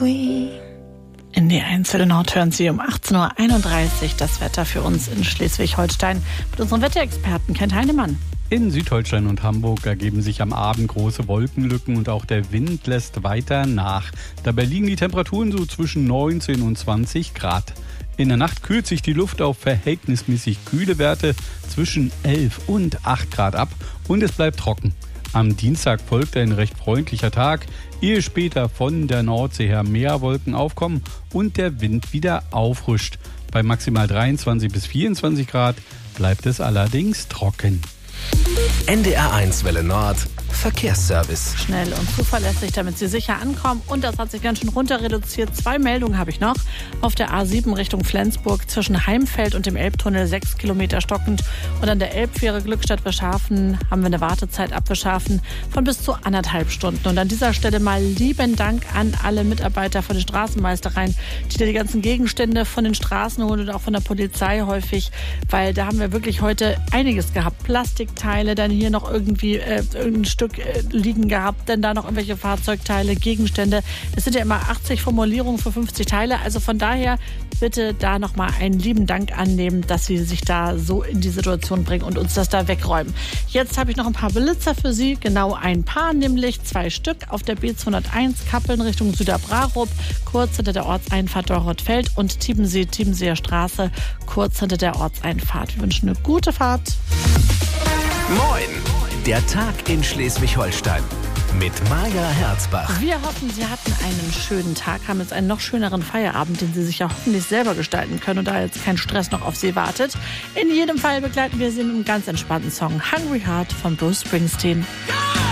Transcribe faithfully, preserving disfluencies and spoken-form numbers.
queen. In die Einzel Nord hören Sie um achtzehn Uhr einunddreißig das Wetter für uns in Schleswig-Holstein mit unserem Wetterexperten Kent Heinemann. In Südholstein und Hamburg ergeben sich am Abend große Wolkenlücken und auch der Wind lässt weiter nach. Dabei liegen die Temperaturen so zwischen neunzehn und zwanzig Grad. In der Nacht kühlt sich die Luft auf verhältnismäßig kühle Werte zwischen elf und acht Grad ab und es bleibt trocken. Am Dienstag folgt ein recht freundlicher Tag, ehe später von der Nordsee her mehr Wolken aufkommen und der Wind wieder auffrischt. Bei maximal dreiundzwanzig bis vierundzwanzig Grad bleibt es allerdings trocken. N D R eins Welle Nord Verkehrsservice. Schnell und zuverlässig, damit Sie sicher ankommen. Und das hat sich ganz schön runter reduziert. Zwei Meldungen habe ich noch. Auf der A sieben Richtung Flensburg zwischen Heimfeld und dem Elbtunnel sechs Kilometer stockend. Und an der Elbfähre Glückstadt-Wischhafen haben wir eine Wartezeit ab Wischhafen von bis zu anderthalb Stunden. Und an dieser Stelle mal lieben Dank an alle Mitarbeiter von den Straßenmeistereien, die da die ganzen Gegenstände von den Straßen holen und auch von der Polizei häufig. Weil da haben wir wirklich heute einiges gehabt. Plastikteile, dann hier noch irgendwie äh, irgendein Stück liegen gehabt, denn da noch irgendwelche Fahrzeugteile, Gegenstände. Es sind ja immer achtzig Formulierungen für fünfzig Teile, also von daher bitte da nochmal einen lieben Dank annehmen, dass Sie sich da so in die Situation bringen und uns das da wegräumen. Jetzt habe ich noch ein paar Blitzer für Sie, genau ein paar, nämlich zwei Stück auf der B zweihunderteins Kappeln Richtung Süderbrarup, kurz hinter der Ortseinfahrt Dorothfeld und Tiebensee, Tiebenseer Straße, kurz hinter der Ortseinfahrt. Wir wünschen eine gute Fahrt. Moin! Der Tag in Schleswig-Holstein mit Maja Herzbach. Wir hoffen, Sie hatten einen schönen Tag, haben jetzt einen noch schöneren Feierabend, den Sie sich ja hoffentlich selber gestalten können und da jetzt kein Stress noch auf Sie wartet. In jedem Fall begleiten wir Sie mit einem ganz entspannten Song Hungry Heart von Bruce Springsteen.